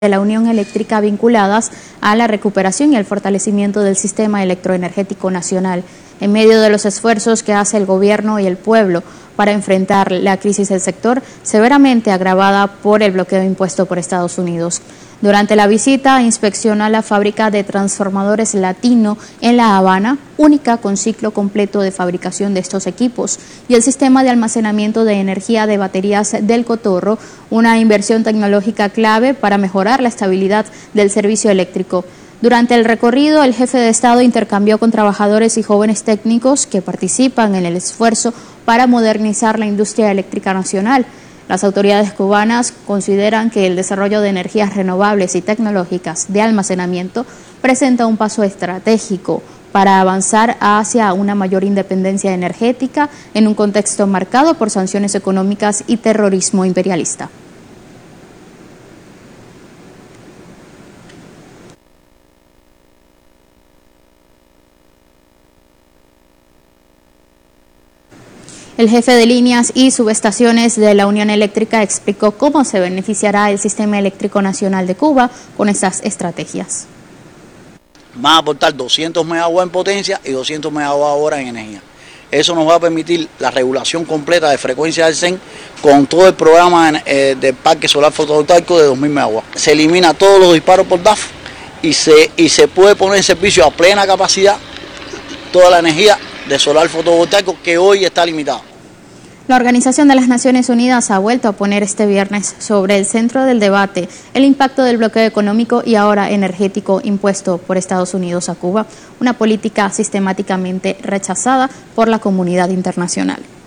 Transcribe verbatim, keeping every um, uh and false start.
de la Unión Eléctrica vinculadas a la recuperación y el fortalecimiento del sistema electroenergético nacional, en medio de los esfuerzos que hace el gobierno y el pueblo para enfrentar la crisis del sector, severamente agravada por el bloqueo impuesto por Estados Unidos. Durante la visita inspecciona la fábrica de transformadores Latino en La Habana, única con ciclo completo de fabricación de estos equipos, y el sistema de almacenamiento de energía de baterías del Cotorro, una inversión tecnológica clave para mejorar la estabilidad del servicio eléctrico. Durante el recorrido, el jefe de Estado intercambió con trabajadores y jóvenes técnicos que participan en el esfuerzo para modernizar la industria eléctrica nacional. Las autoridades cubanas consideran que el desarrollo de energías renovables y tecnológicas de almacenamiento presenta un paso estratégico para avanzar hacia una mayor independencia energética en un contexto marcado por sanciones económicas y terrorismo imperialista. El jefe de líneas y subestaciones de la Unión Eléctrica explicó cómo se beneficiará el Sistema Eléctrico Nacional de Cuba con estas estrategias. Van a aportar doscientos megawatts en potencia y doscientos megawatts hora en energía. Eso nos va a permitir la regulación completa de frecuencia del C E N con todo el programa eh, del parque solar fotovoltaico de dos mil megawatts. Se elimina todos los disparos por D A F y se, y se puede poner en servicio a plena capacidad toda la energía de solar fotovoltaico que hoy está limitada. La Organización de las Naciones Unidas ha vuelto a poner este viernes sobre el centro del debate el impacto del bloqueo económico y ahora energético impuesto por Estados Unidos a Cuba, una política sistemáticamente rechazada por la comunidad internacional.